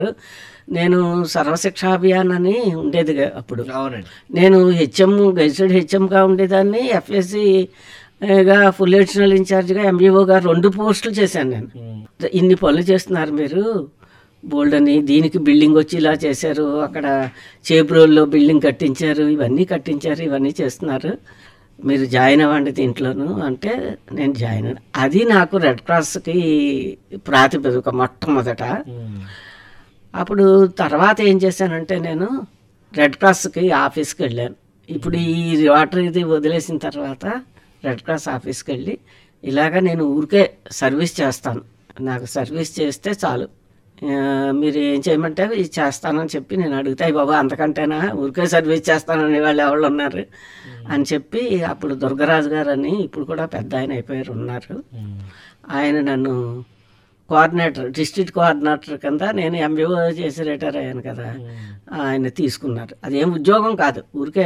నేను సర్వశిక్ష అభియాన్ అని ఉండేది అప్పుడు. అవునండి. నేను గెజిటెడ్ హెచ్ఎంగా ఉండేదాన్ని, ఎఫ్ఎస్సిగా ఫుల్ అడిషనల్ ఇన్ఛార్జ్గా, ఎంబీఓగా 2 పోస్టులు చేశాను నేను. ఇన్ని పనులు చేస్తున్నారు మీరు బోల్డ్ అని, దీనికి బిల్డింగ్ వచ్చి ఇలా చేశారు, అక్కడ చేబ్రోల్లో బిల్డింగ్ కట్టించారు, ఇవన్నీ చేస్తున్నారు, మీరు జాయిన్ అవ్వండి దీంట్లోనూ అంటే నేను జాయిన్ అయ్యాను. అది నాకు రెడ్ క్రాస్కి ప్రాతిపదిక మొట్టమొదట. అప్పుడు తర్వాత ఏం చేశానంటే నేను రెడ్ క్రాస్కి ఆఫీస్కి వెళ్ళాను. ఇప్పుడు ఈ వాటర్ ఇది వదిలేసిన తర్వాత రెడ్ క్రాస్ ఆఫీస్కి వెళ్ళి ఇలాగ నేను ఊరికే సర్వీస్ చేస్తాను, నాకు సర్వీస్ చేస్తే చాలు, మీరు ఏం చేయమంటే ఇది చేస్తానని చెప్పి నేను అడుగుతాయి బాబా అంతకంటేనా, ఊరికే సర్వీస్ చేస్తానని వాళ్ళు ఎవరు ఉన్నారు అని చెప్పి అప్పుడు దుర్గరాజు గారు అని ఇప్పుడు కూడా పెద్ద ఆయన అయిపోయారు ఉన్నారు. ఆయన నన్ను కోఆర్డినేటర్, డిస్ట్రిక్ట్ కోఆర్డినేటర్ కింద, నేను ఎంబీఓ చేసి రిటైర్ అయ్యాను కదా, ఆయన తీసుకున్నారు. అదేం ఉద్యోగం కాదు, ఊరికే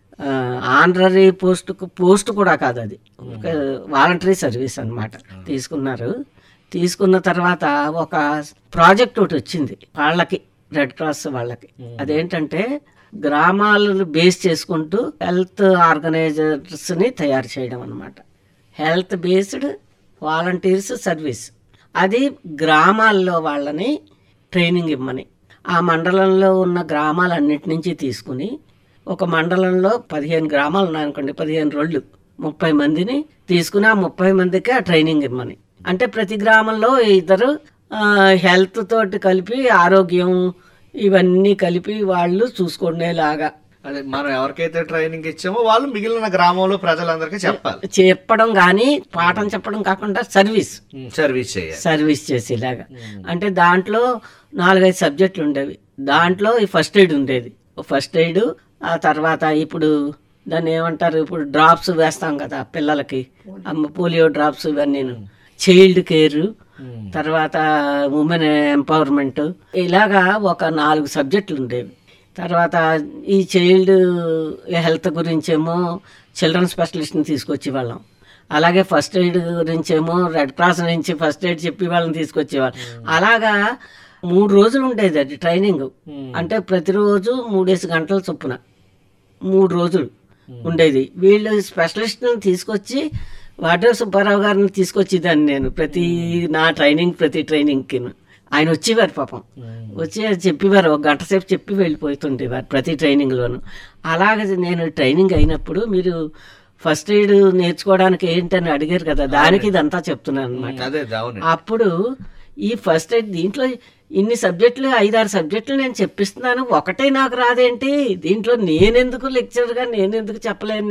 ఆనరీ పోస్ట్ కూడా కాదు, అది ఊరికే వాలంటరీ సర్వీస్ అన్నమాట. తీసుకున్న తర్వాత ఒక ప్రాజెక్ట్ ఒకటి వచ్చింది వాళ్ళకి, రెడ్ క్రాస్ వాళ్ళకి. అదేంటంటే గ్రామాలను బేస్ చేసుకుంటూ హెల్త్ ఆర్గనైజర్స్ని తయారు చేయడం అన్నమాట. Health based volunteers service. అది గ్రామాల్లో వాళ్ళని ట్రైనింగ్ ఇమ్మని, ఆ మండలంలో ఉన్న గ్రామాలన్నిటి నుంచి తీసుకుని, ఒక మండలంలో 15 గ్రామాలు ఉన్నాయనుకోండి, 15 రోళ్ళు 30 మందిని తీసుకుని ఆ 30 మందికి ఆ ట్రైనింగ్ ఇమ్మని. అంటే ప్రతి గ్రామంలో ఇద్దరు హెల్త్ తోటి కలిపి ఆరోగ్యం ఇవన్నీ కలిపి వాళ్ళు చూసుకునేలాగా, అదే మనం ఎవరికైతే ట్రైనింగ్ ఇచ్చామో వాళ్ళు మిగిలిన గ్రామంలో ప్రజలందరికీ చెప్పడం కానీ పాఠం చెప్పడం కాకుండా సర్వీస్ చేసేలాగా. అంటే దాంట్లో 4-5 సబ్జెక్టులు ఉండేవి. దాంట్లో ఈ ఫస్ట్ ఎయిడ్ ఉండేది. ఫస్ట్ ఎయిడ్, ఆ తర్వాత ఇప్పుడు దాన్ని ఏమంటారు, ఇప్పుడు డ్రాప్స్ వేస్తాం కదా పిల్లలకి, పోలియో డ్రాప్స్, ఇవన్నీ చైల్డ్ కేర్, తర్వాత ఉమెన్ ఎంపవర్మెంట్, ఇలాగా ఒక 4 సబ్జెక్టులు ఉండేవి. తర్వాత ఈ చైల్డ్ హెల్త్ గురించేమో చిల్డ్రన్ స్పెషలిస్ట్ని తీసుకొచ్చే వాళ్ళం. అలాగే ఫస్ట్ ఎయిడ్ గురించేమో రెడ్ క్రాస్ నుంచి ఫస్ట్ ఎయిడ్ చెప్పి వాళ్ళని తీసుకొచ్చేవాళ్ళం. అలాగా 3 రోజులు ఉండేది అది ట్రైనింగ్. అంటే ప్రతిరోజు 3 గంటల చొప్పున 3 రోజులు ఉండేది. వీళ్ళు స్పెషలిస్ట్ని తీసుకొచ్చి, వాటర్ సుబ్బారావు గారిని తీసుకొచ్చేదాన్ని నేను ప్రతి ట్రైనింగ్కి. ఆయన వచ్చేవారు పాపం, వచ్చి చెప్పేవారు, 1 గంట సేపు చెప్పి వెళ్ళిపోతుండేవారు ప్రతి ట్రైనింగ్లోనూ. అలాగే నేను ట్రైనింగ్ అయినప్పుడు మీరు ఫస్ట్ ఎయిడ్ నేర్చుకోవడానికి ఏంటని అడిగారు కదా, దానికి ఇదంతా చెప్తున్నాను అనమాట. అప్పుడు ఈ ఫస్ట్ ఎయిడ్ దీంట్లో ఇన్ని సబ్జెక్టులు 5-6 సబ్జెక్టులు నేను చెప్పిస్తున్నాను, ఒకటే నాకు రాదేంటి, దీంట్లో నేనెందుకు లెక్చరర్గా నేనెందుకు చెప్పలేను,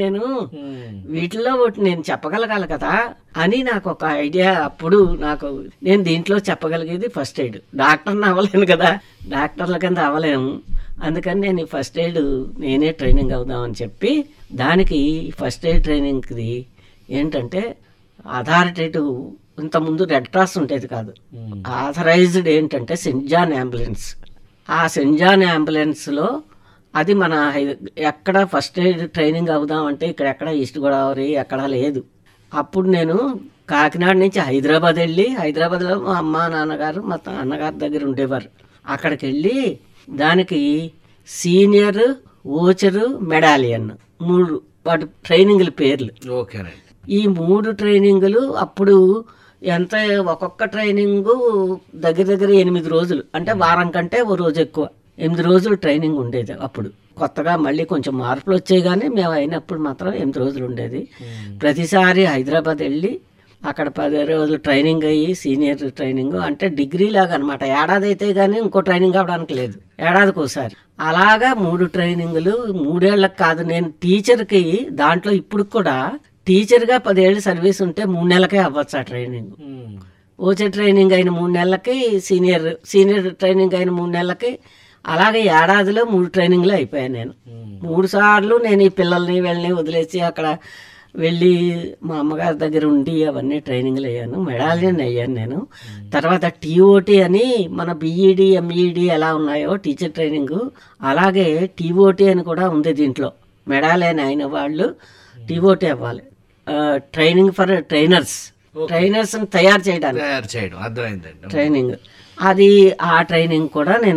వీటిలో ఒకటి నేను చెప్పగలగాలి కదా అని నాకు ఒక ఐడియా. అప్పుడు నేను దీంట్లో చెప్పగలిగేది ఫస్ట్ ఎయిడ్. డాక్టర్ని అవ్వలేను కదా, డాక్టర్ల కింద అవ్వలేము, అందుకని నేను ఈ ఫస్ట్ ఎయిడ్ నేనే ట్రైనింగ్ అవుదామని చెప్పి, దానికి ఫస్ట్ ఎయిడ్ ట్రైనింగ్ది ఏంటంటే అథారిటేటివ్, ఇంతకుముందు రెడ్ క్రాస్ ఉండేది కాదు, ఆథరైజ్డ్ ఏంటంటే సెయింట్ జాన్ అంబులెన్స్. ఆ సెయింట్ జాన్ అంబులెన్స్లో అది మన ఎక్కడ ఫస్ట్ ఎయిడ్ ట్రైనింగ్ అవుదామంటే ఇక్కడ ఎక్కడ ఈస్ట్ గోదావరి ఎక్కడా లేదు. అప్పుడు నేను కాకినాడ నుంచి హైదరాబాద్ వెళ్ళి, హైదరాబాద్లో మా అమ్మ నాన్నగారు మా అన్నగారి దగ్గర ఉండేవారు. అక్కడికి వెళ్ళి దానికి సీనియర్, ఓచరు, మెడాలియన్ 3 వాటి ట్రైనింగ్ల పేర్లు. ఈ 3 ట్రైనింగులు అప్పుడు ఎంత, ఒక్కొక్క ట్రైనింగు దగ్గర 8 రోజులు, అంటే వారం కంటే ఓ రోజు ఎక్కువ, 8 రోజులు ట్రైనింగ్ ఉండేది. అప్పుడు కొత్తగా మళ్ళీ కొంచెం మార్పులు వచ్చాయి, కానీ మేము అయినప్పుడు మాత్రం 8 రోజులు ఉండేది. ప్రతిసారి హైదరాబాద్ వెళ్ళి అక్కడ 10 రోజులు ట్రైనింగ్ అయ్యి, సీనియర్ ట్రైనింగ్ అంటే డిగ్రీ లాగా అనమాట. ఏడాది అయితే కానీ ఇంకో ట్రైనింగ్ అవ్వడానికి లేదు, ఏడాదికి ఒకసారి. అలాగా 3 ట్రైనింగులు 3 ఏళ్ళకి కాదు. నేను టీచర్కి దాంట్లో ఇప్పుడు కూడా టీచర్గా 10 ఏళ్ళు సర్వీస్ ఉంటే 3 నెలలకే అవ్వచ్చు ఆ ట్రైనింగ్. ఓచే ట్రైనింగ్ అయిన 3 నెలలకి, సీనియర్ ట్రైనింగ్ అయిన 3 నెలలకి, అలాగే ఏడాదిలో 3 ట్రైనింగ్లు అయిపోయాను నేను. 3 సార్లు నేను ఈ పిల్లల్ని వీళ్ళని వదిలేసి అక్కడ వెళ్ళి మా అమ్మగారి దగ్గర ఉండి అవన్నీ ట్రైనింగ్లు అయ్యాను, మెడాలియన్ అయ్యాను నేను. తర్వాత టీఓటీ అని మన బీఈడి, ఎంఈడి ఎలా ఉన్నాయో టీచర్ ట్రైనింగ్, అలాగే టీఓటీ అని కూడా ఉంది దీంట్లో. మెడాలియన్ అయిన వాళ్ళు టీఓటీ అవ్వాలి, ట్రైనింగ్ ఫర్ ట్రైనర్స్ తయారు చేయడానికి ట్రైనింగ్. అది ఆ ట్రైనింగ్ కూడా నేను